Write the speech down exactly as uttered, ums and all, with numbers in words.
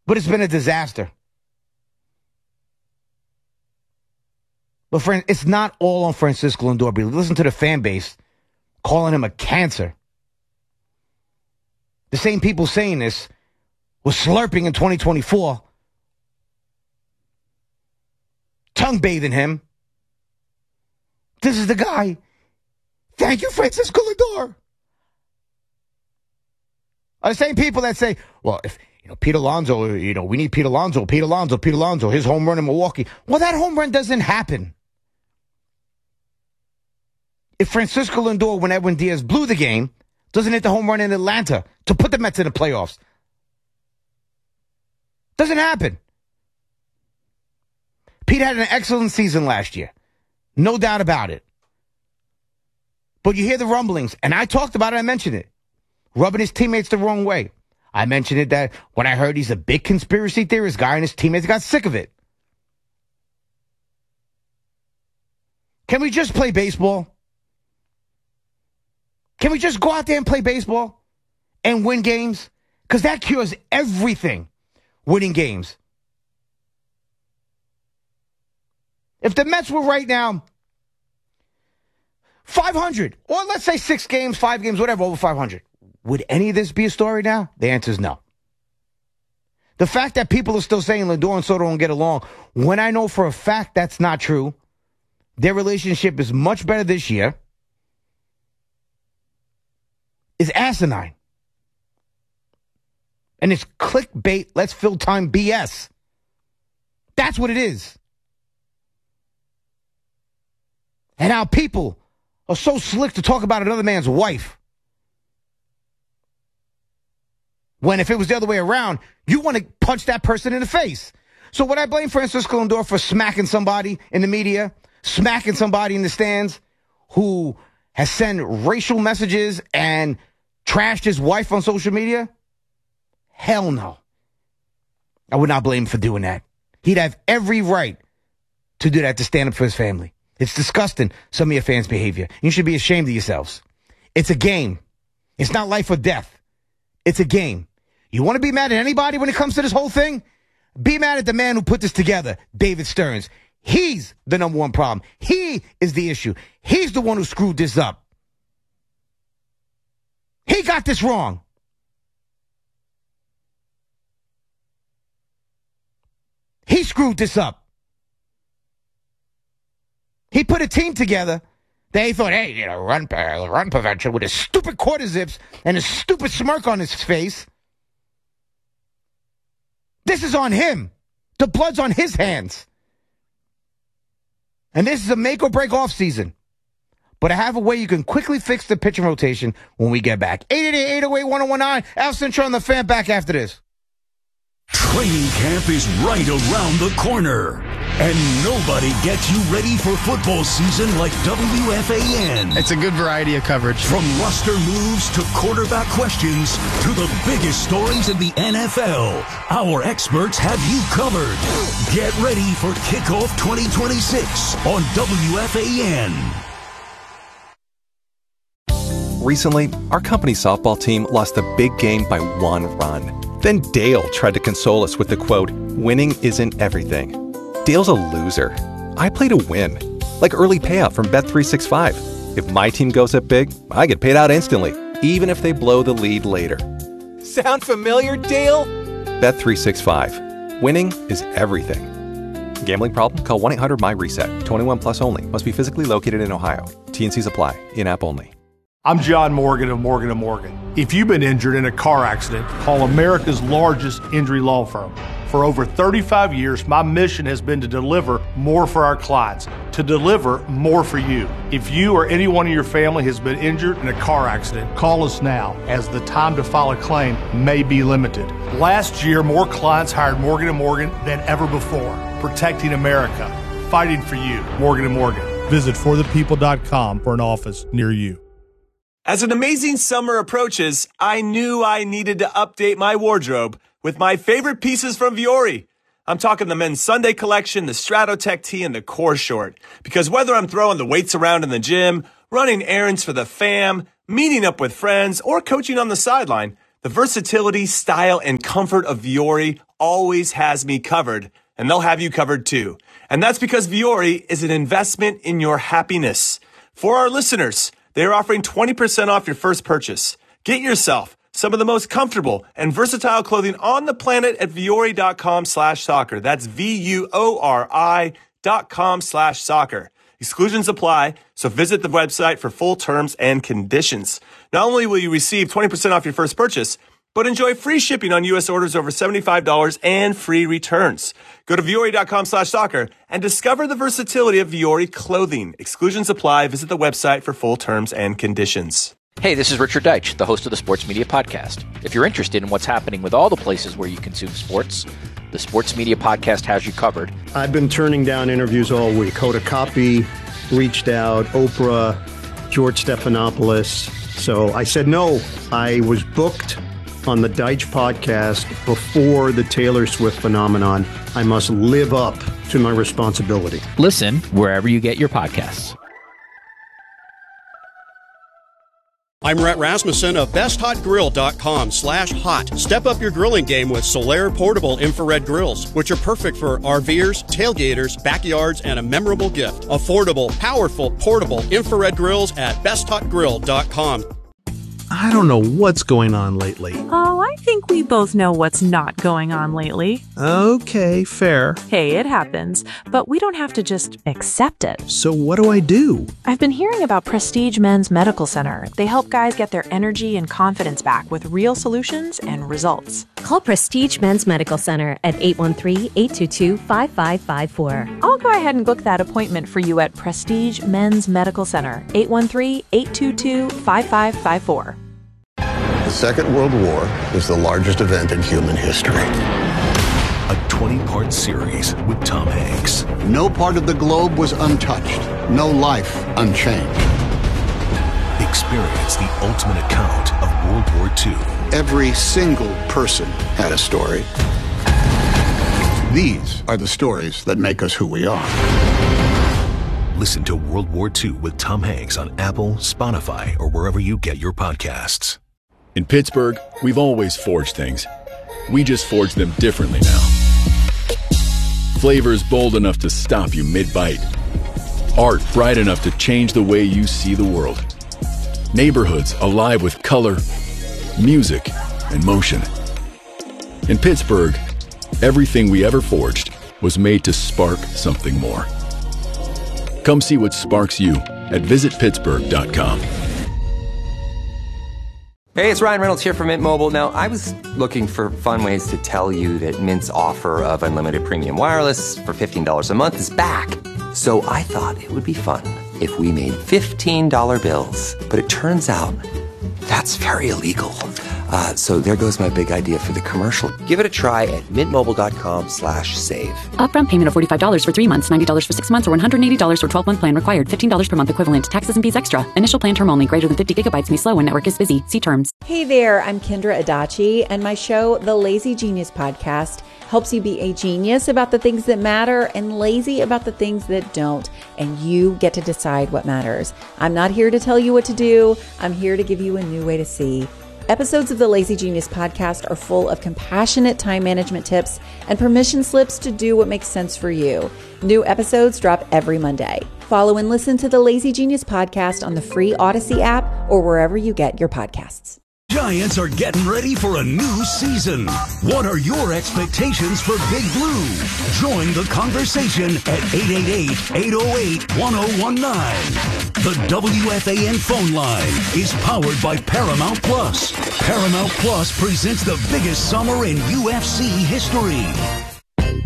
But it's been a disaster. But friend, it's not all on Francisco Lindor. But listen to the fan base calling him a cancer. The same people saying this was slurping in twenty twenty-four, tongue bathing him. This is the guy. Thank you, Francisco Lindor. Are the same people that say, well, if you know Pete Alonso, you know, we need Pete Alonso, Pete Alonso, Pete Alonso, his home run in Milwaukee. Well, that home run doesn't happen. If Francisco Lindor, when Edwin Diaz blew the game, doesn't hit the home run in Atlanta to put the Mets in the playoffs. Doesn't happen. Pete had an excellent season last year. No doubt about it. But you hear the rumblings, and I talked about it, I mentioned it. Rubbing his teammates the wrong way. I mentioned it that when I heard he's a big conspiracy theorist guy and his teammates got sick of it. Can we just play baseball? Can we just go out there and play baseball and win games? Because that cures everything, winning games. If the Mets were right now five hundred, or let's say six games, five games, whatever, over five hundred, would any of this be a story now? The answer is no. The fact that people are still saying Lindor and Soto don't get along, when I know for a fact that's not true, their relationship is much better this year, is asinine. And it's clickbait, let's fill time B S. That's what it is. And how people are so slick to talk about another man's wife. When if it was the other way around, you want to punch that person in the face. So would I blame Francisco Lindor for smacking somebody in the media, smacking somebody in the stands who has sent racial messages and trashed his wife on social media? Hell no. I would not blame him for doing that. He'd have every right to do that, to stand up for his family. It's disgusting, some of your fans' behavior. You should be ashamed of yourselves. It's a game. It's not life or death. It's a game. You want to be mad at anybody when it comes to this whole thing? Be mad at the man who put this together, David Stearns. He's the number one problem. He is the issue. He's the one who screwed this up. He got this wrong. He screwed this up. He put a team together that he thought, hey, you know, run, uh, run prevention with his stupid quarter zips and his stupid smirk on his face. This is on him. The blood's on his hands. And this is a make or break off season. But I have a way you can quickly fix the pitching rotation when we get back. eight eight eight, eight oh eight, one oh one nine. Al Cintra on the Fan, back after this. Training camp is right around the corner. And nobody gets you ready for football season like W F A N. It's a good variety of coverage. From roster moves to quarterback questions to the biggest stories in the N F L, our experts have you covered. Get ready for Kickoff twenty twenty-six on W F A N. Recently, our company softball team lost a big game by one run. Then Dale tried to console us with the quote, "Winning isn't everything." Dale's a loser. I play to win. Like early payout from Bet three sixty-five. If my team goes up big, I get paid out instantly, even if they blow the lead later. Sound familiar, Dale? Bet three sixty-five. Winning is everything. Gambling problem? Call one eight hundred my reset. twenty-one plus only. Must be physically located in Ohio. T N Cs apply. In-app only. I'm John Morgan of Morgan and Morgan. If you've been injured in a car accident, call America's largest injury law firm. For over thirty-five years, my mission has been to deliver more for our clients, to deliver more for you. If you or anyone in your family has been injured in a car accident, call us now, as the time to file a claim may be limited. Last year, more clients hired Morgan and Morgan than ever before, protecting America, fighting for you. Morgan and Morgan. Visit for the people dot com for an office near you. As an amazing summer approaches, I knew I needed to update my wardrobe with my favorite pieces from Vuori. I'm talking the men's Sunday collection, the Stratotech tee, and the core short. Because whether I'm throwing the weights around in the gym, running errands for the fam, meeting up with friends, or coaching on the sideline, the versatility, style, and comfort of Vuori always has me covered, and they'll have you covered too. And that's because Vuori is an investment in your happiness. For our listeners, they are offering twenty percent off your first purchase. Get yourself some of the most comfortable and versatile clothing on the planet at Vuori.com slash soccer. That's V-U-O-R-I dot com slash soccer. Exclusions apply, so visit the website for full terms and conditions. Not only will you receive twenty percent off your first purchase, but enjoy free shipping on U S orders over seventy-five dollars and free returns. Go to Vuori.com slash soccer and discover the versatility of Vuori clothing. Exclusions apply. Visit the website for full terms and conditions. Hey, this is Richard Deitch, the host of the Sports Media Podcast. If you're interested in what's happening with all the places where you consume sports, the Sports Media Podcast has you covered. I've been turning down interviews all week. Hoda Kotb reached out, Oprah, George Stephanopoulos. So I said no. I was booked on the Deitch podcast before the Taylor Swift phenomenon. I must live up to my responsibility. Listen wherever you get your podcasts. I'm Rhett Rasmussen of best hot grill dot com slash hot. Step up your grilling game with Solaire portable infrared grills, which are perfect for RVers, tailgaters, backyards, and a memorable gift. Affordable, powerful, portable infrared grills at best hot grill dot com. I don't know what's going on lately. Oh, I think we both know what's not going on lately. Okay, fair. Hey, it happens, but we don't have to just accept it. So what do I do? I've been hearing about Prestige Men's Medical Center. They help guys get their energy and confidence back with real solutions and results. Call Prestige Men's Medical Center at eight one three, eight two two, five five five four. I'll go ahead and book that appointment for you at Prestige Men's Medical Center, eight one three, eight two two, five five five four. The Second World War is the largest event in human history. A twenty-part series with Tom Hanks. No part of the globe was untouched. No life unchanged. Experience the ultimate account of World War Two. Every single person had a story. These are the stories that make us who we are. Listen to World War Two with Tom Hanks on Apple, Spotify, or wherever you get your podcasts. In Pittsburgh, we've always forged things. We just forge them differently now. Flavors bold enough to stop you mid-bite. Art bright enough to change the way you see the world. Neighborhoods alive with color, music, and motion. In Pittsburgh, everything we ever forged was made to spark something more. Come see what sparks you at visit pittsburgh dot com. Hey, it's Ryan Reynolds here from Mint Mobile. Now, I was looking for fun ways to tell you that Mint's offer of unlimited premium wireless for fifteen dollars a month is back. So I thought it would be fun if we made fifteen dollar bills. But it turns out that's very illegal. Uh, so there goes my big idea for the commercial. Give it a try at mintmobile.com slash save. Upfront payment of forty-five dollars for three months, ninety dollars for six months, or one hundred eighty dollars for twelve-month plan required. fifteen dollars per month equivalent. Taxes and fees extra. Initial plan term only. Greater than fifty gigabytes may slow when network is busy. See terms. Hey there, I'm Kendra Adachi, and my show, The Lazy Genius Podcast, helps you be a genius about the things that matter and lazy about the things that don't. And you get to decide what matters. I'm not here to tell you what to do. I'm here to give you a new way to see. Episodes of the Lazy Genius Podcast are full of compassionate time management tips and permission slips to do what makes sense for you. New episodes drop every Monday. Follow and listen to the Lazy Genius Podcast on the free Odyssey app or wherever you get your podcasts. Giants are getting ready for a new season. What are your expectations for Big Blue? Join the conversation at eight eight eight, eight oh eight, one oh one nine. The W F A N phone line is powered by Paramount Plus. Paramount Plus presents the biggest summer in U F C history.